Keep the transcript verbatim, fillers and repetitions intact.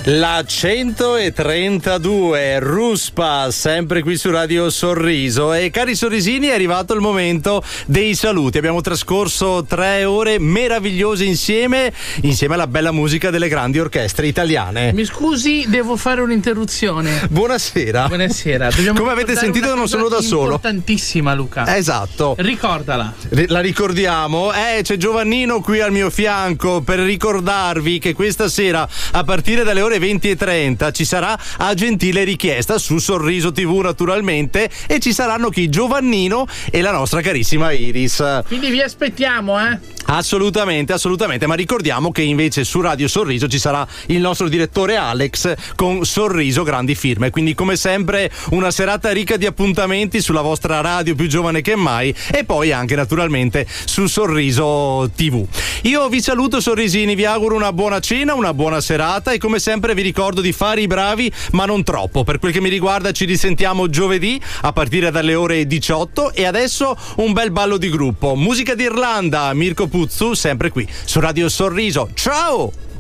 La centotrentadue, Ruspa, sempre qui su Radio Sorriso. E cari sorrisini, è arrivato il momento dei saluti. Abbiamo trascorso tre ore meravigliose insieme, insieme alla bella musica delle grandi orchestre italiane. Mi scusi, devo fare un'interruzione. Buonasera. Buonasera. Dobbiamo Come avete sentito, non sono da solo. Importantissima, Luca. Esatto. Ricordala. La ricordiamo. Eh, c'è Giovannino qui al mio fianco per ricordarvi che questa sera, a partire dalle ore venti e trenta, ci sarà a gentile richiesta su Sorriso tivù naturalmente, e ci saranno chi? Giovannino e la nostra carissima Iris. Quindi vi aspettiamo, eh? Assolutamente, assolutamente, ma ricordiamo che invece su Radio Sorriso ci sarà il nostro direttore Alex con Sorriso grandi firme, quindi come sempre una serata ricca di appuntamenti sulla vostra radio più giovane che mai, e poi anche naturalmente su Sorriso tivù. Io vi saluto sorrisini, vi auguro una buona cena, una buona serata, e come sempre vi ricordo di fare i bravi ma non troppo. Per quel che mi riguarda ci risentiamo giovedì a partire dalle ore diciotto, e adesso un bel ballo di gruppo, musica d'Irlanda, Mirko Puzzu, sempre qui su Radio Sorriso. Ciao!